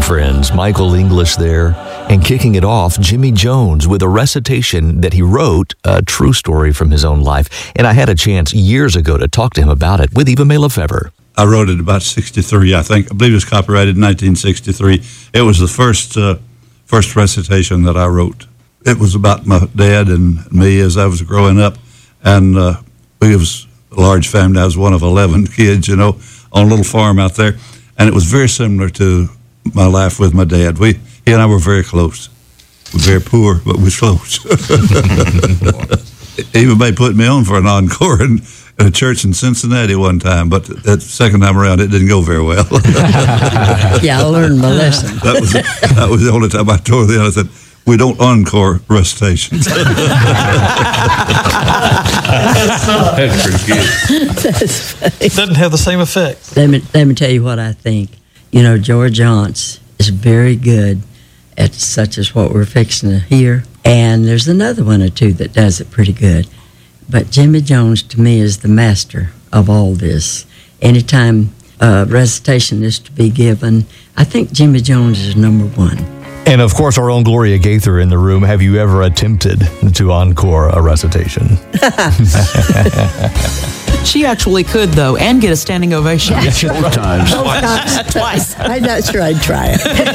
friends. Michael English there. And kicking it off, Jimmy Jones with a recitation that he wrote, a true story from his own life. And I had a chance years ago to talk to him about it with Eva May Lefevre. I wrote it about 63, I think. I believe it was copyrighted in 1963. It was the first recitation that I wrote. It was about my dad and me as I was growing up. And we was a large family. I was one of 11 kids, on a little farm out there. And it was very similar to my life with my dad. He and I were very close. We're very poor, but we're close. Even May put me on for an encore in a church in Cincinnati one time, but that second time around, it didn't go very well. Yeah, I learned my lesson. That was the only time I told them. I said, we don't encore recitations. That's pretty good. That's funny. It doesn't have the same effect. Let me tell you what I think. George Yonts is very good at such as what we're fixing to hear. And there's another one or two that does it pretty good. But Jimmy Jones, to me, is the master of all this. Anytime recitation is to be given, I think Jimmy Jones is number one. And of course, our own Gloria Gaither in the room. Have you ever attempted to encore a recitation? She actually could, though, and get a standing ovation. Both times. Twice. I'm not sure I'd try it.